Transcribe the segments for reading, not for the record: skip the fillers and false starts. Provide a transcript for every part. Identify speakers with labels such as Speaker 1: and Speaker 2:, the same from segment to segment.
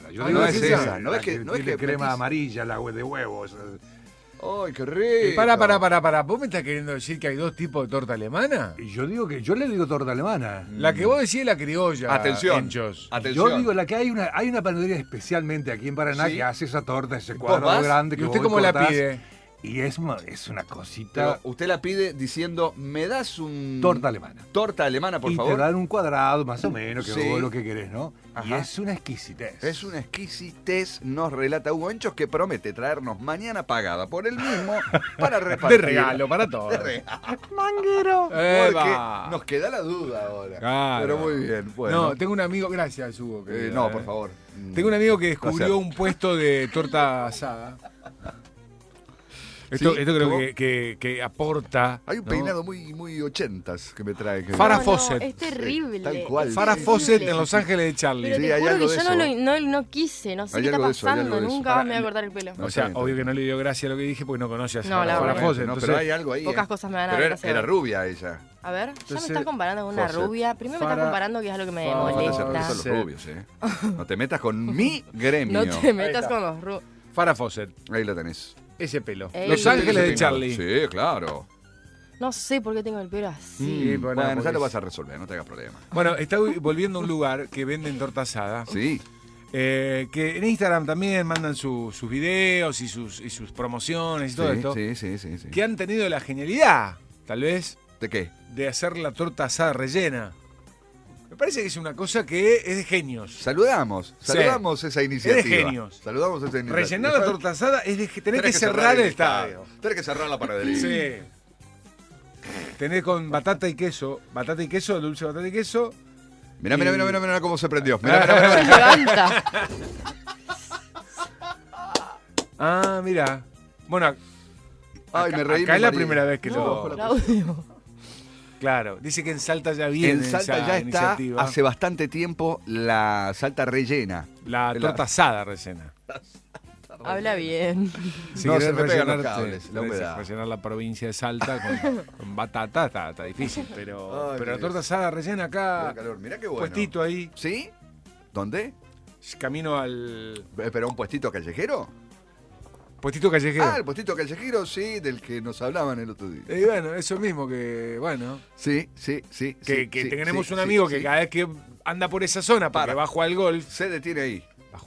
Speaker 1: esa. Yo
Speaker 2: Ah,
Speaker 1: digo
Speaker 2: no
Speaker 1: que
Speaker 2: es
Speaker 1: esa.
Speaker 2: esa. No es que
Speaker 1: tiene crema
Speaker 2: metís-
Speaker 1: amarilla, la de huevos.
Speaker 2: ¡Ay, qué rico!
Speaker 3: Pará. ¿Vos me estás queriendo decir que hay dos tipos de torta alemana?
Speaker 1: Y yo digo que yo le digo torta alemana.
Speaker 3: La que vos decís es la criolla.
Speaker 2: Atención.
Speaker 3: Enchos.
Speaker 2: Atención.
Speaker 1: Yo digo la que hay una panadería especialmente aquí en Paraná
Speaker 2: Sí.
Speaker 1: que hace esa torta, ese
Speaker 2: ¿Vos
Speaker 1: cuadrado
Speaker 2: vas?
Speaker 1: grande que
Speaker 3: ¿Y usted
Speaker 1: vos
Speaker 3: cómo la
Speaker 1: cortás,
Speaker 3: pide?
Speaker 1: Y es una cosita
Speaker 2: Pero usted la pide diciendo, ¿me das un...
Speaker 1: torta alemana.
Speaker 2: Torta alemana, por
Speaker 1: y
Speaker 2: favor?
Speaker 1: te dan un cuadrado más o menos, que
Speaker 2: Sí.
Speaker 1: vos lo que querés, ¿no? Y
Speaker 2: Ajá.
Speaker 1: es una exquisitez.
Speaker 2: Es una exquisitez, nos relata Hugo Enchos, que promete traernos mañana pagada por él mismo para
Speaker 3: De
Speaker 2: repartir.
Speaker 3: regalo para todos.
Speaker 2: De regalo.
Speaker 1: Manguero.
Speaker 2: Porque
Speaker 3: Eva.
Speaker 2: nos queda la duda ahora.
Speaker 3: Claro.
Speaker 2: Pero muy bien. Bueno.
Speaker 3: No, tengo un amigo, gracias Hugo. querido,
Speaker 2: No, por favor.
Speaker 3: Tengo un amigo que descubrió
Speaker 2: Placer.
Speaker 3: un puesto de torta asada. Esto
Speaker 2: Sí,
Speaker 3: creo
Speaker 2: ¿cómo?
Speaker 3: que aporta.
Speaker 2: Hay un
Speaker 3: ¿no?
Speaker 2: peinado muy ochentas que me trae. Que
Speaker 3: Farrah
Speaker 4: No,
Speaker 3: Fawcett.
Speaker 4: es terrible.
Speaker 2: Tal cual.
Speaker 4: es
Speaker 3: Farrah
Speaker 4: terrible.
Speaker 3: Fawcett en Los Ángeles de Charlie.
Speaker 4: Pero
Speaker 2: Sí,
Speaker 4: te
Speaker 2: hay
Speaker 4: juro
Speaker 2: algo
Speaker 4: que
Speaker 2: de
Speaker 4: yo
Speaker 2: eso.
Speaker 4: no quise, no sé
Speaker 2: Hay
Speaker 4: qué está
Speaker 2: algo de eso, hay
Speaker 4: pasando,
Speaker 2: algo de eso.
Speaker 4: nunca
Speaker 2: Pará,
Speaker 4: me voy a cortar el pelo.
Speaker 2: No,
Speaker 3: O sea,
Speaker 2: está bien,
Speaker 3: obvio
Speaker 2: está
Speaker 3: que no le dio gracia lo que dije porque no conoce a
Speaker 4: No, la
Speaker 3: Farrah
Speaker 4: verdad.
Speaker 3: Fawcett.
Speaker 2: No,
Speaker 3: entonces-
Speaker 2: pero hay algo ahí.
Speaker 4: Pocas cosas me van a
Speaker 2: Pero
Speaker 4: dar
Speaker 2: era,
Speaker 4: gracia.
Speaker 2: era rubia ella.
Speaker 4: A ver, ya me
Speaker 3: Entonces,
Speaker 4: estás comparando con una
Speaker 2: Fawcett.
Speaker 4: rubia. Primero me estás
Speaker 3: Farrah-
Speaker 4: comparando que es algo que me
Speaker 3: Farrah-
Speaker 2: Falta ese
Speaker 4: molesta.
Speaker 2: respeto a los rubios, No te metas con mi gremio.
Speaker 4: No te metas con los rubios.
Speaker 3: Farrah Fawcett,
Speaker 2: Ahí la tenés.
Speaker 3: ese pelo.
Speaker 4: Ey.
Speaker 3: Los Ángeles de
Speaker 2: Ese peinado.
Speaker 3: Charlie.
Speaker 2: Sí, claro.
Speaker 4: No sé por qué tengo el pelo así.
Speaker 3: Sí, pero nada,
Speaker 2: Bueno, ya
Speaker 3: porque
Speaker 2: lo
Speaker 3: es-
Speaker 2: vas a resolver, no te hagas problema.
Speaker 3: Bueno, está volviendo a un lugar que venden torta asada.
Speaker 2: Sí.
Speaker 3: Que en Instagram también mandan sus videos y sus promociones y todo esto.
Speaker 2: Sí.
Speaker 3: Que han tenido la genialidad, tal vez,
Speaker 2: ¿De qué?
Speaker 3: de hacer la torta asada rellena. Me parece que es una cosa que es de genios.
Speaker 2: Saludamos esa iniciativa.
Speaker 3: Es de genios.
Speaker 2: Saludamos esa iniciativa.
Speaker 3: Rellenar la torta asada es de que tenés que cerrar el estadio.
Speaker 2: Tenés que cerrar la panadería.
Speaker 3: Sí. Tenés con batata y queso, dulce batata y queso.
Speaker 2: Mirá cómo se prendió.
Speaker 4: Se
Speaker 2: Mirá.
Speaker 4: levanta.
Speaker 3: Ah, mira. Bueno,
Speaker 2: Ay, me reí.
Speaker 3: acá
Speaker 2: me
Speaker 3: es la
Speaker 2: mareé.
Speaker 3: primera vez que
Speaker 2: No,
Speaker 3: lo...
Speaker 2: con la-
Speaker 4: Claudio.
Speaker 3: Claro, dice que en Salta ya viene
Speaker 2: En Salta
Speaker 3: esa
Speaker 2: ya está
Speaker 3: iniciativa.
Speaker 2: hace bastante tiempo la Salta rellena.
Speaker 3: La torta asada rellena.
Speaker 4: Habla bien.
Speaker 3: Si
Speaker 2: No,
Speaker 3: querés
Speaker 2: se me pegan los
Speaker 3: rellenarte,
Speaker 2: cables, la humedad.
Speaker 3: rellenar la provincia de Salta con batata está difícil, pero
Speaker 2: Ay,
Speaker 3: la
Speaker 2: Dios.
Speaker 3: torta asada rellena acá,
Speaker 2: Mirá, calor. Mirá qué bueno.
Speaker 3: puestito ahí,
Speaker 2: ¿Sí? ¿Dónde?
Speaker 3: camino al
Speaker 2: ¿Pero un puestito callejero?
Speaker 3: puestito callejero.
Speaker 2: Ah, el puestito callejero, sí, del que nos hablaban el otro día.
Speaker 3: Y bueno, eso mismo que, bueno,
Speaker 2: Sí.
Speaker 3: que
Speaker 2: sí,
Speaker 3: tenemos
Speaker 2: sí,
Speaker 3: un
Speaker 2: sí,
Speaker 3: amigo
Speaker 2: sí.
Speaker 3: que cada vez que anda por esa zona, porque
Speaker 2: Para.
Speaker 3: va a jugar al golf,
Speaker 2: Se detiene ahí.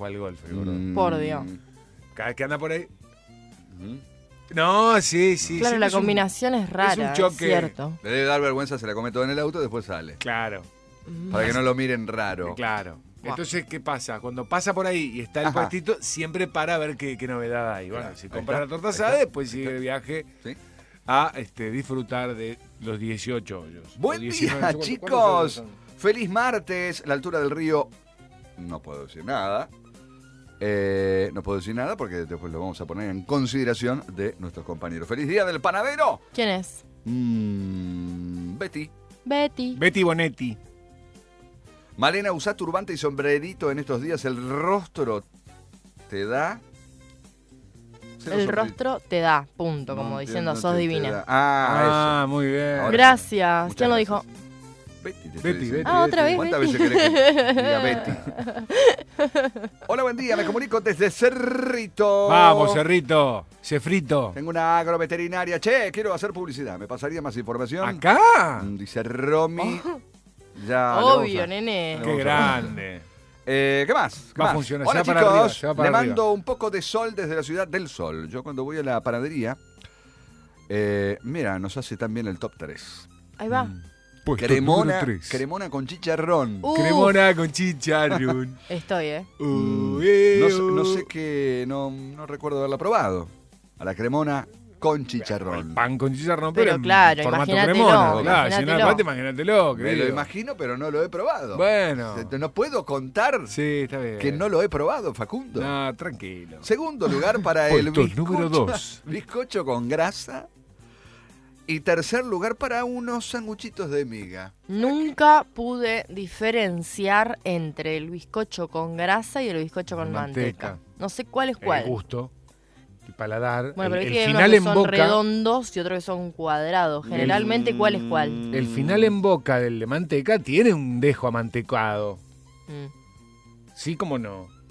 Speaker 4: Por Dios.
Speaker 3: cada vez que anda por ahí.
Speaker 2: Ujú.
Speaker 3: No, sí.
Speaker 4: Claro,
Speaker 3: sí,
Speaker 4: la
Speaker 3: es un-
Speaker 4: combinación es rara, es
Speaker 3: choque.
Speaker 4: cierto.
Speaker 2: Le debe dar vergüenza, se la come todo en el auto, después sale.
Speaker 3: Claro,
Speaker 2: Para que no lo miren raro.
Speaker 3: claro.
Speaker 4: Guau.
Speaker 3: Entonces, ¿qué pasa? Cuando pasa por ahí y está el
Speaker 2: Ajá.
Speaker 3: puestito, siempre para a ver qué novedad hay. Bueno,
Speaker 2: Claro,
Speaker 3: si
Speaker 2: ahí
Speaker 3: compra
Speaker 2: está,
Speaker 3: la torta
Speaker 2: ahí
Speaker 3: asada,
Speaker 2: está,
Speaker 3: después
Speaker 2: ahí
Speaker 3: sigue
Speaker 2: está.
Speaker 3: el viaje
Speaker 2: ¿Sí?
Speaker 3: a disfrutar de los 18 hoyos.
Speaker 2: Buen
Speaker 3: O 19,
Speaker 2: día,
Speaker 3: no sé
Speaker 2: chicos.
Speaker 3: cuántos hoyos son.
Speaker 2: Feliz martes. La altura del río. No puedo decir nada. No puedo decir nada porque después lo vamos a poner en consideración de nuestros compañeros. ¡Feliz día del panadero!
Speaker 4: ¿Quién es?
Speaker 2: Betty.
Speaker 4: Betty.
Speaker 3: Betty Bonetti.
Speaker 2: Malena, usá turbante y sombrerito en estos días. El rostro te da.
Speaker 4: El rostro te da, punto, como diciendo, sos divina.
Speaker 2: Ah,
Speaker 3: muy bien.
Speaker 2: Ahora-
Speaker 4: Gracias.
Speaker 2: Muchas
Speaker 4: ¿Quién lo
Speaker 2: gracias.
Speaker 4: dijo?
Speaker 2: Betty, te estoy
Speaker 3: Betty,
Speaker 2: diciendo.
Speaker 3: Betty.
Speaker 4: Ah, otra vez,
Speaker 2: ¿Cuántas
Speaker 4: Betty.
Speaker 2: veces querés que diga Betty? Hola, buen día. Me comunico desde Cerrito.
Speaker 3: Vamos, Cerrito. Cefrito.
Speaker 2: Tengo una agroveterinaria. Che, quiero hacer publicidad. ¿Me pasaría más información?
Speaker 3: ¿Acá?
Speaker 2: Dice Romy. Ya, le vamos
Speaker 4: Obvio,
Speaker 2: a-
Speaker 4: nene.
Speaker 2: le
Speaker 3: Qué
Speaker 2: vamos a-
Speaker 3: grande.
Speaker 2: ¿Qué más? ¿Qué
Speaker 3: Va a
Speaker 2: más?
Speaker 3: funcionar,
Speaker 2: Hola,
Speaker 3: se va
Speaker 2: chicos.
Speaker 3: para arriba, se va para
Speaker 2: Le
Speaker 3: arriba.
Speaker 2: mando un poco de sol desde la ciudad del sol. Yo cuando voy a la panadería, mira, nos hace también el top 3.
Speaker 4: Ahí va.
Speaker 3: Puesto
Speaker 2: Cremona,
Speaker 3: número 3.
Speaker 2: cremona con chicharrón.
Speaker 3: Cremona con chicharrón.
Speaker 4: Estoy,
Speaker 2: No sé qué, no recuerdo haberla probado. A la cremona con chicharrón.
Speaker 3: Pan con chicharrón,
Speaker 4: Pero
Speaker 3: pero, en
Speaker 4: claro,
Speaker 3: formato
Speaker 4: imagínatelo,
Speaker 3: cremona. Claro, si no,
Speaker 4: imagínatelo.
Speaker 3: aparte, imagínatelo.
Speaker 2: Me lo imagino, pero no lo he probado.
Speaker 3: Bueno.
Speaker 2: No puedo contar
Speaker 3: Sí, está bien.
Speaker 2: que no lo he probado, Facundo.
Speaker 3: No, tranquilo.
Speaker 2: Segundo lugar para el
Speaker 3: Puesto número 2.
Speaker 2: bizcocho con grasa. Y tercer lugar para unos sanguchitos de miga.
Speaker 4: Nunca pude diferenciar entre el bizcocho con grasa y el bizcocho con
Speaker 3: Manteca.
Speaker 4: manteca. No sé cuál es cuál.
Speaker 3: El gusto, el paladar.
Speaker 4: Bueno, pero hay
Speaker 3: el
Speaker 4: que hay unos
Speaker 3: final
Speaker 4: que
Speaker 3: en
Speaker 4: son
Speaker 3: boca.
Speaker 4: redondos y otros que son cuadrados. Generalmente, ¿cuál es cuál?
Speaker 3: El final en boca del de manteca tiene un dejo amantecado.
Speaker 4: Mm.
Speaker 3: Sí, como no.